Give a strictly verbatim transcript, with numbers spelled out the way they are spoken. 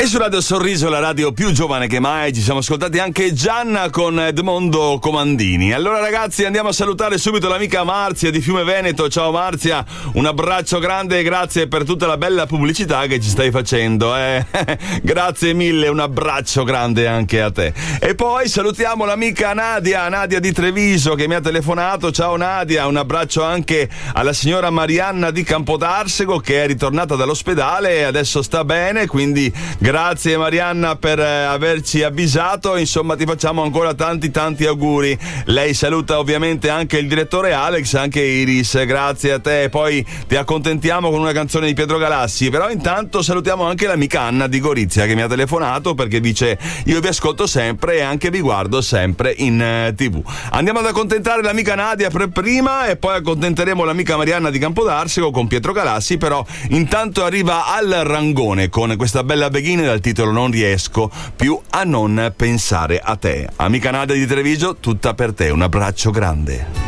E su Radio Sorriso, la radio più giovane che mai, ci siamo ascoltati anche Gianna con Edmondo Comandini. Allora ragazzi, andiamo a salutare subito l'amica Marzia di Fiume Veneto. Ciao Marzia, un abbraccio grande e grazie per tutta la bella pubblicità che ci stai facendo. Eh? Grazie mille, un abbraccio grande anche a te. E poi salutiamo l'amica Nadia, Nadia di Treviso, che mi ha telefonato. Ciao Nadia, un abbraccio anche alla signora Marianna di Campodarsego, che è ritornata dall'ospedale e adesso sta bene, quindi grazie Marianna per eh, averci avvisato. Insomma, ti facciamo ancora tanti tanti auguri. Lei saluta ovviamente anche il direttore Alex, anche Iris, grazie a te. Poi ti accontentiamo con una canzone di Pietro Galassi. Però intanto salutiamo anche l'amica Anna di Gorizia, che mi ha telefonato perché dice: io vi ascolto sempre e anche vi guardo sempre in eh, tv. Andiamo ad accontentare l'amica Nadia per prima e poi accontenteremo l'amica Marianna di Campodarsego con Pietro Galassi. Però intanto arriva Al Rangone con questa bella beghina dal titolo Non riesco più a non pensare a te. Amica Nadia di Treviso, tutta per te, un abbraccio grande.